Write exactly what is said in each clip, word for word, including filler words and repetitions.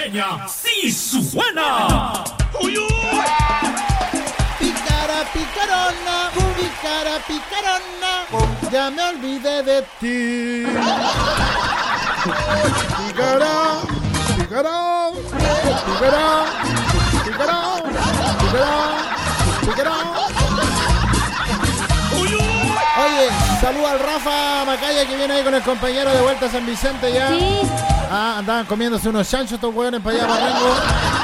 Peña sí suena. ¡Uy, uy! Picara, picarona, picara, picarona, ya me olvidé de ti. Picara, picara, picara, picara, picara, picara. Oye, saluda al Rafa Macaya que viene ahí con el compañero de vuelta a San Vicente ya. Sí. Ah, andaban comiéndose unos chanchos estos hueones para allá, para Rengo.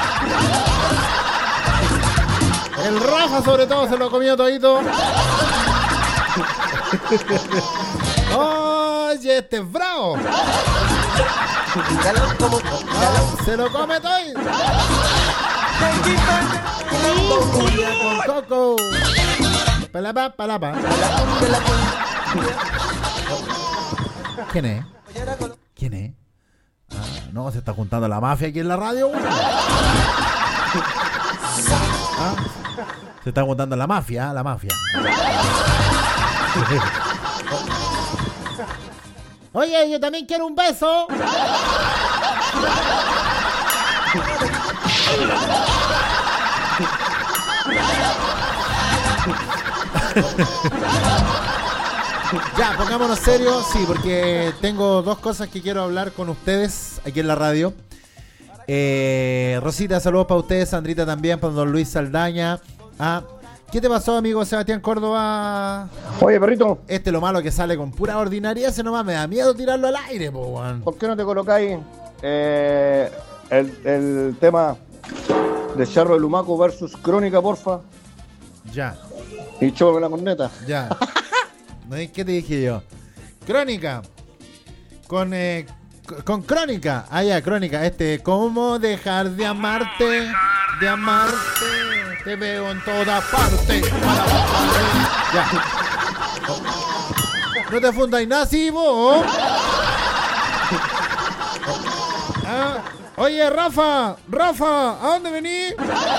El Rafa sobre todo se lo ha comido todito. Oye, este es bravo. Ah, se lo come todito. Con coco. Palapa, palapa. ¿Quién es? ¿Quién es? Ah, no, se está juntando la mafia aquí en la radio. Bueno. ¿Ah? Se está juntando la mafia, la mafia. Oye, yo también quiero un beso. Ya, pongámonos serios, sí, porque tengo dos cosas que quiero hablar con ustedes aquí en la radio. Eh, Rosita, saludos para ustedes, Sandrita también, para don Luis Saldaña. Ah, ¿qué te pasó, amigo Sebastián Córdoba? Oye, perrito. Este lo malo que sale con pura ordinaria, ese nomás me da miedo tirarlo al aire, po, weón. ¿Por qué no te colocáis eh, el, el tema de Charro de Lumaco versus Crónica, porfa? Ya. Y chúpame la corneta. Ya. ¿No es qué te dije yo? Crónica. Con eh, con Crónica. Ah, ya, Crónica. Este, ¿cómo dejar de amarte? De amarte. Te veo en toda parte. Ya. No te fundáis nada, ¿sí, vos? Ah, oye, Rafa. Rafa, ¿a dónde venís?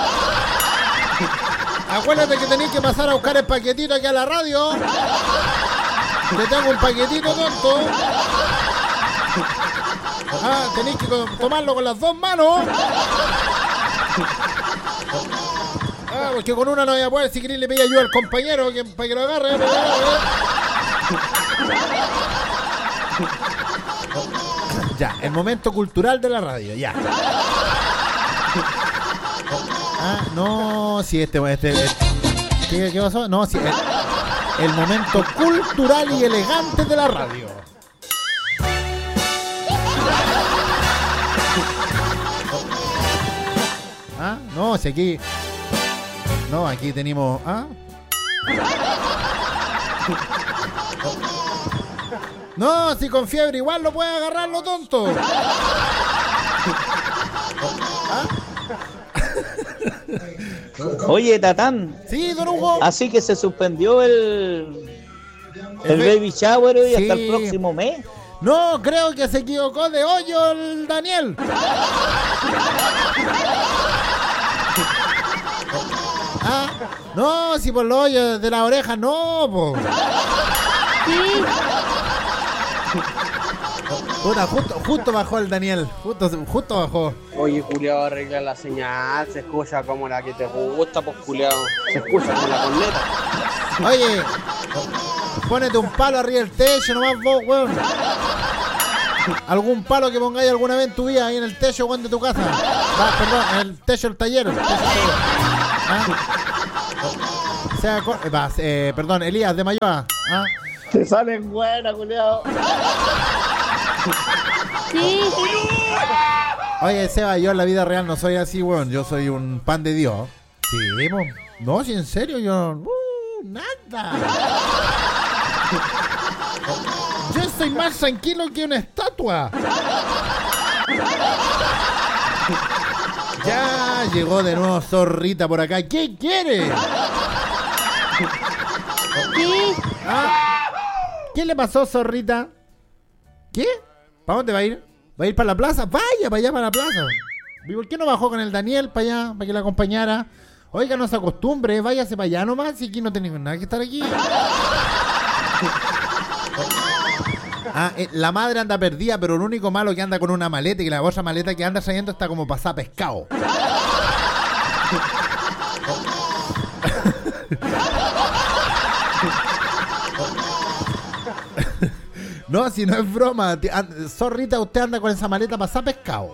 Acuérdate que tenéis que pasar a buscar el paquetito aquí a la radio. Te tengo un paquetito tonto. Ah, tenéis que tomarlo con las dos manos. Ah, porque con una no voy a poder. Si queréis le pedí ayuda al compañero que, para que lo agarre. Para que lo agarre. Ya, el momento cultural de la radio, ya. Ah, no, si este, este, este ¿qué, ¿qué pasó? No, si el, el momento cultural y elegante de la radio. Ah, no, si aquí, no, aquí tenemos, ah, no, si con fiebre igual lo puede agarrar lo tonto. ¿Ah? Oye, Tatán. Sí, don Hugo. Así que se suspendió el el, el baby shower y sí. Hasta el próximo mes. No, creo que se equivocó de hoyo el Daniel. Ah, no, si por los hoyos de la oreja no, po. Sí. Puta, justo, justo bajó el Daniel. Justo, justo bajó. Oye, culiao, arregla la señal. Se escucha como la que te gusta, pues, culiao. Se escucha como la corneta. Oye, ponete un palo arriba del techo nomás vos, weón. Algún palo que pongáis alguna vez en tu vida ahí en el techo, weón, de tu casa. Ah, perdón, en el techo del taller. El techo del taller. ¿Ah? Sea, va, eh, perdón, Elías de Mayoa. ¿Ah? Te salen buenas, culiao. Sí. Oye, Seba, yo en la vida real no soy así, weón. Yo soy un pan de Dios. Sí, po. No, si en serio, yo... Uh, nada. Yo estoy más tranquilo que una estatua. Ya llegó de nuevo Zorrita por acá. ¿Qué quiere? Sí. ¿Ah? ¿Qué le pasó, Zorrita? ¿Qué? ¿Para dónde va a ir? ¿Va a ir para la plaza? Vaya, para allá, para la plaza. ¿Y por qué no bajó con el Daniel para allá, para que la acompañara? Oiga, no se acostumbre, váyase para allá nomás, y aquí no tenemos nada que estar aquí. Ah, eh, la madre anda perdida, pero lo único malo que anda con una maleta y la otra maleta que anda trayendo está como pasada pescado. No, si no es broma. Zorrita, usted anda con esa maleta pasada pescado.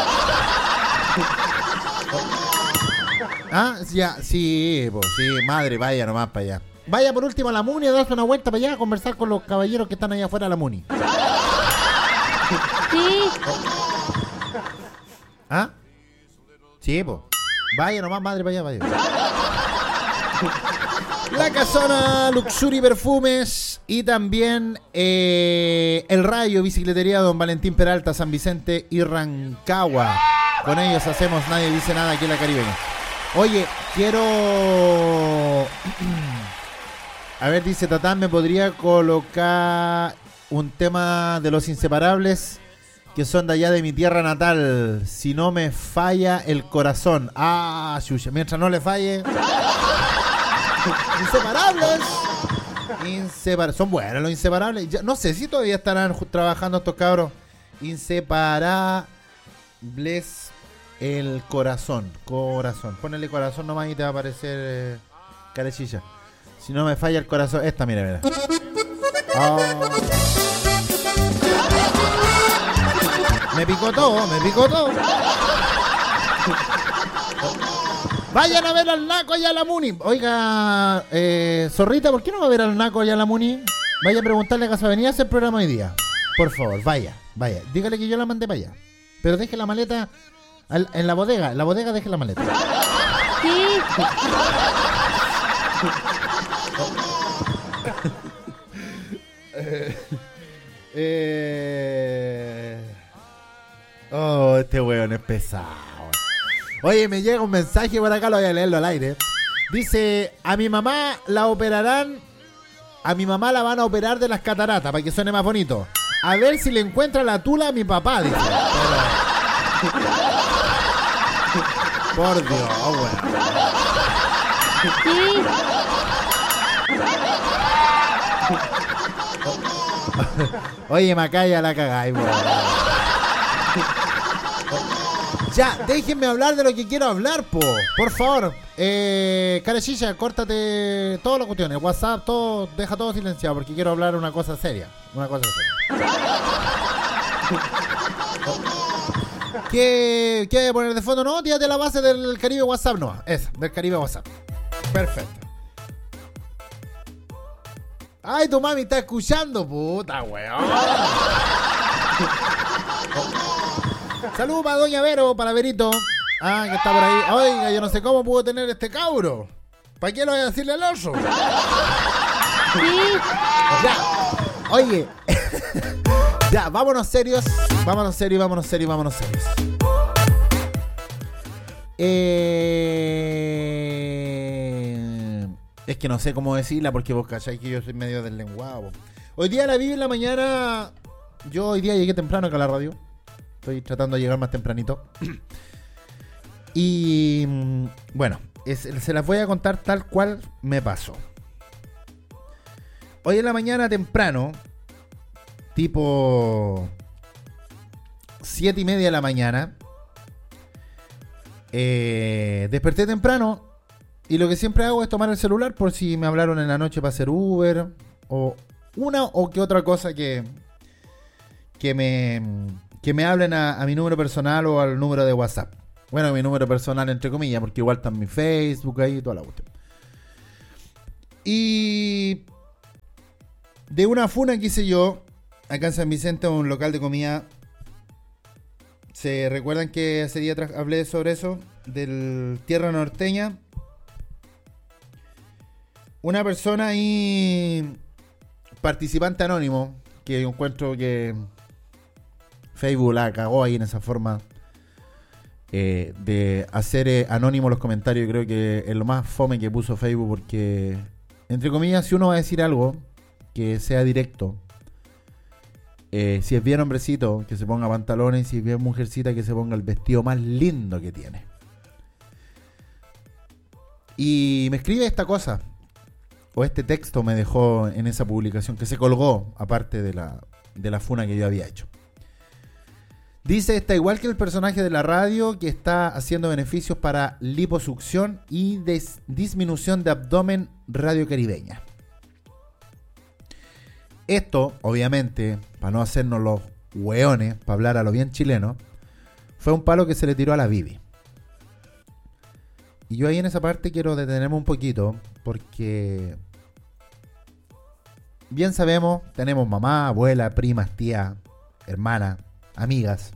Ah, ya, sí, pues, sí, madre, vaya nomás para allá. Vaya por último a la Muni a darse una vuelta para allá a conversar con los caballeros que están allá afuera de la Muni. Sí. ¿Ah? Sí, pues. Vaya nomás, madre, para allá, vaya. La Casona Luxury Perfumes y también eh, El Rayo, Bicicletería Don Valentín Peralta, San Vicente y Rancagua. Con ellos hacemos Nadie Dice Nada aquí en la Caribeña. Oye, quiero... A ver, dice Tatán, ¿me podría colocar un tema de Los Inseparables que son de allá de mi tierra natal? Si no me falla el corazón. Ah, chucha, mientras no le falle... Inseparables. Inseparables. Son buenos los Inseparables. Ya, no sé si todavía estarán trabajando estos cabros. Inseparables. El corazón. Corazón. Ponele corazón nomás y te va a aparecer eh, carechilla. Si no me falla el corazón. Esta, mira, mira. Oh. Me picó todo, me picó todo. Vayan a ver al Naco y a la Muni. Oiga, eh, Zorrita, ¿por qué no va a ver al Naco y a la Muni? Vaya a preguntarle a Casa Avenida a hacer programa hoy día. Por favor, vaya, vaya. Dígale que yo la mandé para allá. Pero deje la maleta al, en la bodega. En la bodega deje la maleta. Sí. eh, eh, oh, este weón es pesado. Oye, me llega un mensaje por acá, lo voy a leerlo al aire. Dice, a mi mamá la operarán, a mi mamá la van a operar de las cataratas para que suene más bonito. A ver si le encuentra la tula a mi papá, dice. Pero... Por Dios, weón. Sí. Oye, Macaya, la cagáis, weón. Ya, déjenme hablar de lo que quiero hablar, po. Por favor. Eh, Carechilla, córtate todas las cuestiones. WhatsApp, todo, deja todo silenciado porque quiero hablar una cosa seria. Una cosa seria. ¿Qué, ¿Qué voy a poner de fondo? No, tírate la base del Caribe WhatsApp, no. Esa, del Caribe WhatsApp. Perfecto. Ay, tu mami está escuchando, puta, weón. Saludos para Doña Vero, para Verito. Ah, que está por ahí. Oiga, yo no sé cómo pudo tener este cabro. ¿Para qué lo voy a decirle al oso? Sí. Ya. Oye. Ya, vámonos serios. Vámonos serios, vámonos serios, vámonos serios. Eh... Es que no sé cómo decirla porque vos cacháis que yo soy medio deslenguado. Hoy día la vi en la mañana. Yo hoy día llegué temprano acá a la radio. Estoy tratando de llegar más tempranito. Y bueno, es, se las voy a contar tal cual me pasó. Hoy en la mañana temprano, tipo siete y media de la mañana, eh, desperté temprano y lo que siempre hago es tomar el celular por si me hablaron en la noche para hacer Uber o una o que otra cosa que, que me... que me hablen a, a mi número personal o al número de WhatsApp. Bueno, mi número personal entre comillas, porque igual está en mi Facebook ahí y toda la cuestión. Y de una funa que hice yo, acá en San Vicente, un local de comida. ¿Se recuerdan que ese día tra- hablé sobre eso? Del Tierra Norteña. Una persona ahí, participante anónimo, que yo encuentro que Facebook la cagó ahí en esa forma eh, de hacer eh, anónimos los comentarios. Creo que es lo más fome que puso Facebook porque, entre comillas, si uno va a decir algo que sea directo, eh, si es bien hombrecito, que se ponga pantalones, si es bien mujercita, que se ponga el vestido más lindo que tiene. Y me escribe esta cosa, o este texto me dejó en esa publicación que se colgó, aparte de la de la funa que yo había hecho. Dice, está igual que el personaje de la radio que está haciendo beneficios para liposucción y des- disminución de abdomen radiocaribeña. Esto, obviamente, para no hacernos los hueones, para hablar a lo bien chileno, fue un palo que se le tiró a la Bibi. Y yo ahí en esa parte quiero detenerme un poquito, porque bien sabemos, tenemos mamá, abuela, primas, tía, hermana, amigas.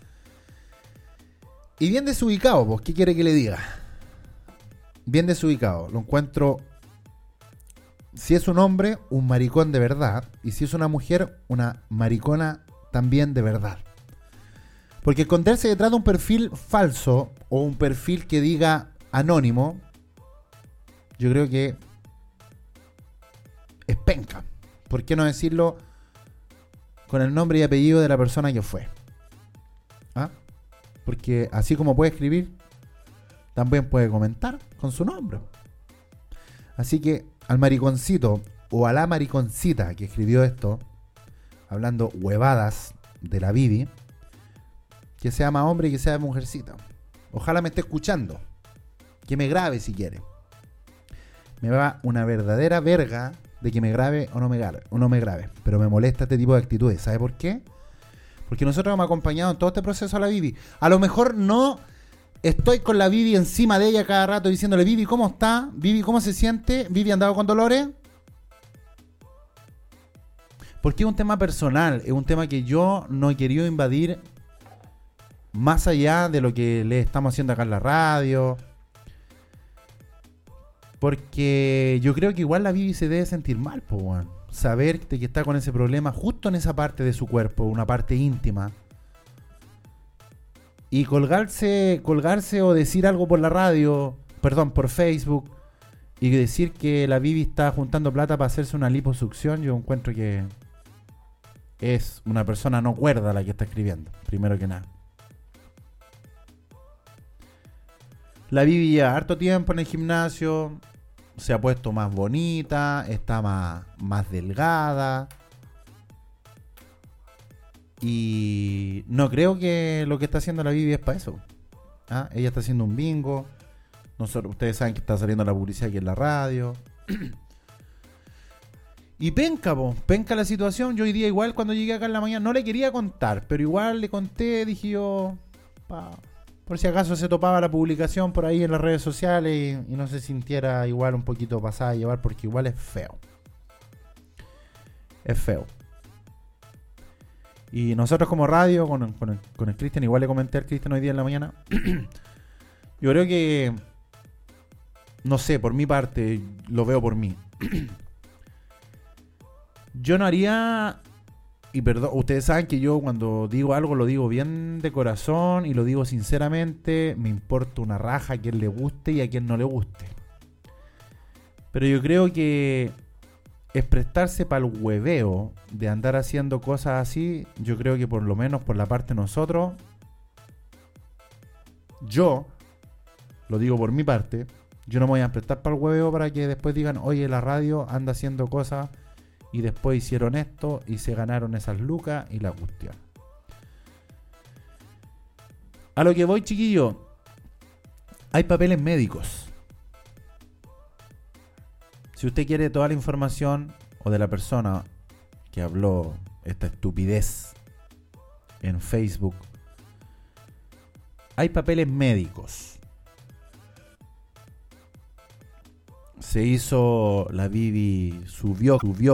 Y bien desubicado, pues, ¿qué quiere que le diga? Bien desubicado. Lo encuentro, si es un hombre, un maricón de verdad. Y si es una mujer, una maricona también de verdad. Porque esconderse detrás de un perfil falso o un perfil que diga anónimo, yo creo que es penca. ¿Por qué no decirlo con el nombre y apellido de la persona que fue? ¿Ah? Porque así como puede escribir, también puede comentar con su nombre. Así que al mariconcito o a la mariconcita que escribió esto, hablando huevadas de la Bibi, que sea más hombre y que sea mujercita. Ojalá me esté escuchando. Que me grabe si quiere. Me va una verdadera verga de que me grabe o no me grabe, o no me grabe. Pero me molesta este tipo de actitudes. ¿Sabe por qué? Porque nosotros hemos acompañado en todo este proceso a la Bibi. A lo mejor no estoy con la Bibi encima de ella cada rato diciéndole, Bibi, ¿cómo está? Bibi, ¿cómo se siente? Bibi, ¿andado con dolores? Porque es un tema personal. Es un tema que yo no he querido invadir más allá de lo que le estamos haciendo acá en la radio. Porque yo creo que igual la Bibi se debe sentir mal, po, weón. Saber que está con ese problema justo en esa parte de su cuerpo, una parte íntima. Y colgarse, colgarse o decir algo por la radio, perdón, por Facebook, y decir que la Bibi está juntando plata para hacerse una liposucción, yo encuentro que es una persona no cuerda la que está escribiendo, primero que nada. La Bibi lleva harto tiempo en el gimnasio, se ha puesto más bonita, está más, más delgada. Y no creo que lo que está haciendo la Bibi es para eso. ¿Ah? Ella está haciendo un bingo. Nosotros, ustedes saben que está saliendo la publicidad aquí en la radio. Y penca, po, penca la situación. Yo hoy día igual cuando llegué acá en la mañana no le quería contar, pero igual le conté, dije yo, pa, por si acaso se topaba la publicación por ahí en las redes sociales y, y no se sintiera igual un poquito pasada a llevar, porque igual es feo. Es feo. Y nosotros como radio, con, con el, con el Cristian, igual le comenté al Cristian hoy día en la mañana, yo creo que, no sé, por mi parte, lo veo por mí. Yo no haría, y perdón, ustedes saben que yo cuando digo algo lo digo bien de corazón y lo digo sinceramente, me importa una raja a quien le guste y a quien no le guste. Pero yo creo que es prestarse para el hueveo de andar haciendo cosas así. Yo creo que por lo menos por la parte de nosotros, yo, lo digo por mi parte, yo no me voy a prestar para el hueveo para que después digan, oye, la radio anda haciendo cosas y después hicieron esto y se ganaron esas lucas y la cuestión. A lo que voy, chiquillo, hay papeles médicos. Si usted quiere toda la información o de la persona que habló esta estupidez en Facebook, hay papeles médicos. Se hizo la Bibi, subió, subió